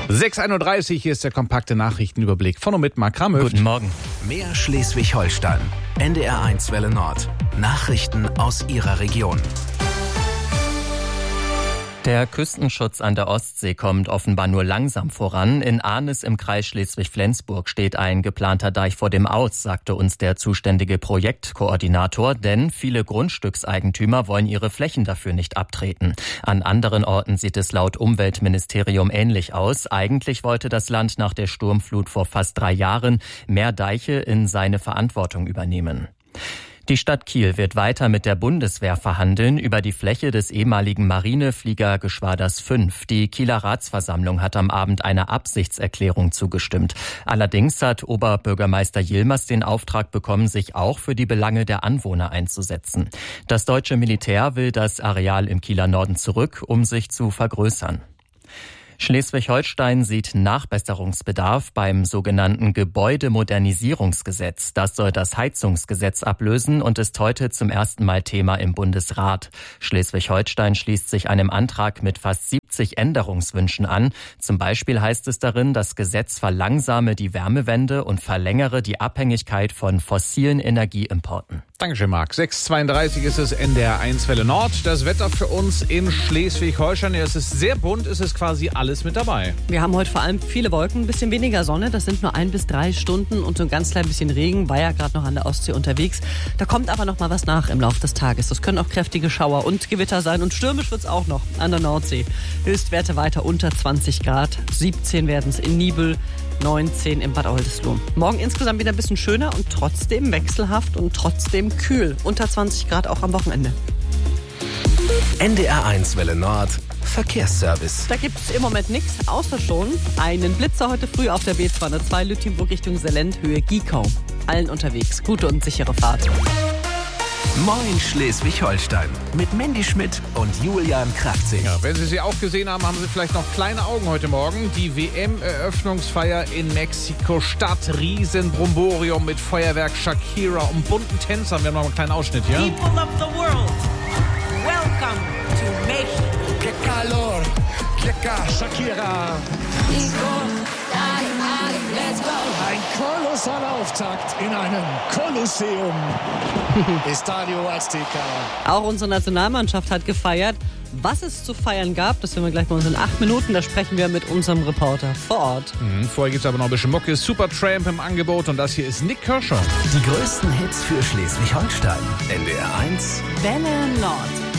6:31 Uhr, hier ist der kompakte Nachrichtenüberblick von und mit Marc Kramhöft. Guten Morgen. Mehr Schleswig-Holstein. NDR1 Welle Nord. Nachrichten aus Ihrer Region. Der Küstenschutz an der Ostsee kommt offenbar nur langsam voran. In Arnis im Kreis Schleswig-Flensburg steht ein geplanter Deich vor dem Aus, sagte uns der zuständige Projektkoordinator, denn viele Grundstückseigentümer wollen ihre Flächen dafür nicht abtreten. An anderen Orten sieht es laut Umweltministerium ähnlich aus. Eigentlich wollte das Land nach der Sturmflut vor fast 3 Jahren mehr Deiche in seine Verantwortung übernehmen. Die Stadt Kiel wird weiter mit der Bundeswehr verhandeln über die Fläche des ehemaligen Marinefliegergeschwaders 5. Die Kieler Ratsversammlung hat am Abend einer Absichtserklärung zugestimmt. Allerdings hat Oberbürgermeister Yilmaz den Auftrag bekommen, sich auch für die Belange der Anwohner einzusetzen. Das deutsche Militär will das Areal im Kieler Norden zurück, um sich zu vergrößern. Schleswig-Holstein sieht Nachbesserungsbedarf beim sogenannten Gebäudemodernisierungsgesetz. Das soll das Heizungsgesetz ablösen und ist heute zum ersten Mal Thema im Bundesrat. Schleswig-Holstein schließt sich einem Antrag mit fast 70 Änderungswünschen an. Zum Beispiel heißt es darin, das Gesetz verlangsame die Wärmewende und verlängere die Abhängigkeit von fossilen Energieimporten. Dankeschön, Marc. 6:32 ist es NDR1 Welle Nord. Das Wetter für uns in Schleswig-Holstein. Es ist sehr bunt, es ist quasi alles mit dabei. Wir haben heute vor allem viele Wolken, ein bisschen weniger Sonne. Das sind nur 1 bis 3 Stunden und so ein ganz klein bisschen Regen. War ja gerade noch an der Ostsee unterwegs. Da kommt aber noch mal was nach im Laufe des Tages. Das können auch kräftige Schauer und Gewitter sein. Und stürmisch wird es auch noch an der Nordsee. Höchstwerte weiter unter 20 Grad. 17 werden es in Nibel. 19 im Bad Oldesloe. Morgen insgesamt wieder ein bisschen schöner und trotzdem wechselhaft und trotzdem kühl. Unter 20 Grad auch am Wochenende. NDR1 Welle Nord. Verkehrsservice. Da gibt es im Moment nichts, außer schon einen Blitzer heute früh auf der B202 Lütjenburg Richtung Selend, Höhe Giekau. Allen unterwegs. Gute und sichere Fahrt. Moin Schleswig-Holstein. Mit Mandy Schmidt und Julian Kraftzig. Ja, wenn Sie sie auch gesehen haben, haben Sie vielleicht noch kleine Augen heute Morgen. Die WM-Eröffnungsfeier in Mexiko-Stadt. Riesenbromborium mit Feuerwerk, Shakira und bunten Tänzern. Wir haben noch einen kleinen Ausschnitt hier. People of the world, welcome to Mexico. ¡Qué calor! ¡Qué Shakira! Ein kolossaler Auftakt in einem Kolosseum. Estadio Azteca. Auch unsere Nationalmannschaft hat gefeiert. Was es zu feiern gab, das hören wir gleich bei uns in 8 Minuten. Da sprechen wir mit unserem Reporter vor Ort. Vorher gibt es aber noch ein bisschen Mucke. Supertramp im Angebot und das hier ist Nick Kershaw. Die größten Hits für Schleswig-Holstein. NDR1 Welle Nord.